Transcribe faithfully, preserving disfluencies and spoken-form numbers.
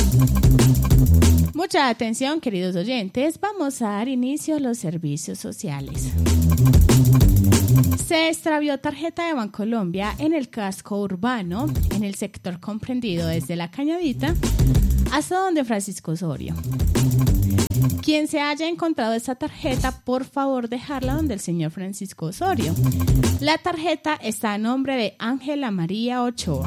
Mucha atención, queridos oyentes, vamos a dar inicio a los servicios sociales. Se extravió tarjeta de Bancolombia en el casco urbano, en el sector comprendido desde La Cañadita hasta donde Francisco Osorio. Quien se haya encontrado esta tarjeta, por favor dejarla donde el señor Francisco Osorio. La tarjeta está a nombre de Ángela María Ochoa.